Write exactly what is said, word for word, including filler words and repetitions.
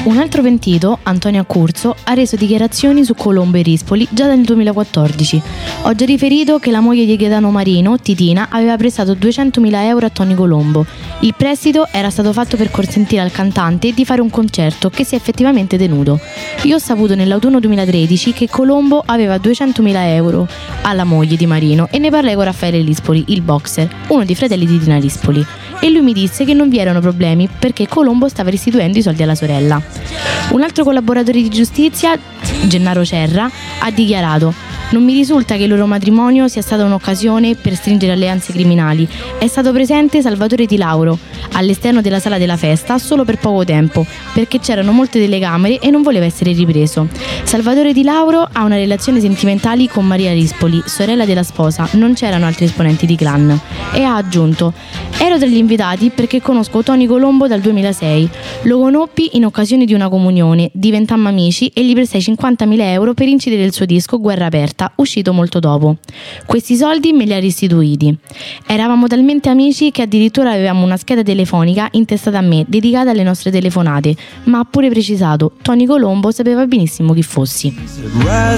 Un altro pentito, Antonio Accurso, ha reso dichiarazioni su Colombo e Rispoli già nel duemilaquattordici. Ho già riferito che la moglie di Gaetano Marino, Titina, aveva prestato duecentomila euro a Tony Colombo. Il prestito era stato fatto per consentire al cantante di fare un concerto che si è effettivamente tenuto. Io ho saputo nell'autunno duemilatredici che Colombo aveva duecentomila euro alla moglie di Marino e ne parlai con Raffaele Rispoli, il boxer, uno dei fratelli di Tina Rispoli. E lui mi disse che non vi erano problemi perché Colombo stava restituendo i soldi alla sorella. Un altro collaboratore di giustizia, Gennaro Cerra, ha dichiarato: non mi risulta che il loro matrimonio sia stata un'occasione per stringere alleanze criminali. È stato presente Salvatore Di Lauro all'esterno della sala della festa solo per poco tempo, perché c'erano molte telecamere e non voleva essere ripreso. Salvatore Di Lauro ha una relazione sentimentale con Maria Rispoli, sorella della sposa, non c'erano altri esponenti di clan. E ha aggiunto: ero tra gli invitati perché conosco Tony Colombo dal duemilasei. Lo conobbi in occasione di una comunione, diventammo amici e gli prestai cinquantamila euro per incidere il suo disco Guerra Aperta, uscito molto dopo. Questi soldi me li ha restituiti. Eravamo talmente amici che addirittura avevamo una scheda telefonica intestata a me, dedicata alle nostre telefonate, ma ha pure precisato: Tony Colombo sapeva benissimo chi fossi.